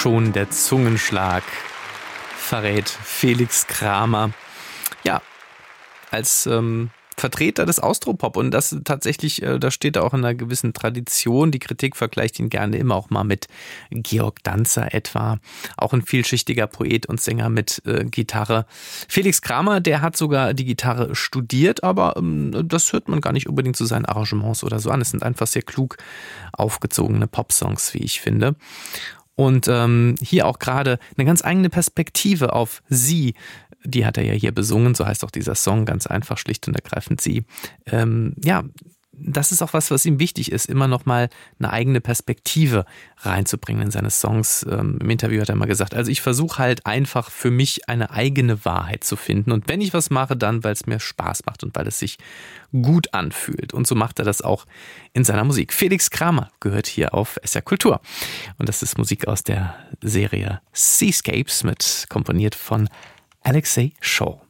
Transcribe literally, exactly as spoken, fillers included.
Schon der Zungenschlag verrät Felix Kramer. Ja, als ähm, Vertreter des Austropop, und das tatsächlich, äh, da steht er auch in einer gewissen Tradition. Die Kritik vergleicht ihn gerne immer auch mal mit Georg Danzer etwa. Auch ein vielschichtiger Poet und Sänger mit äh, Gitarre. Felix Kramer, der hat sogar die Gitarre studiert, aber ähm, das hört man gar nicht unbedingt zu seinen Arrangements oder so an. Es sind einfach sehr klug aufgezogene Popsongs, wie ich finde. Und ähm, hier auch gerade eine ganz eigene Perspektive auf sie. Die hat er ja hier besungen, so heißt auch dieser Song, ganz einfach, schlicht und ergreifend sie. Ähm, ja, das ist auch was, was ihm wichtig ist, immer noch mal eine eigene Perspektive reinzubringen in seine Songs. Ähm, im Interview hat er mal gesagt, also ich versuche halt einfach für mich eine eigene Wahrheit zu finden. Und wenn ich was mache, dann, weil es mir Spaß macht und weil es sich gut anfühlt. Und so macht er das auch in seiner Musik. Felix Kramer gehört hier auf S R Kultur. Und das ist Musik aus der Serie Seascapes, mit komponiert von Alexei Shaw.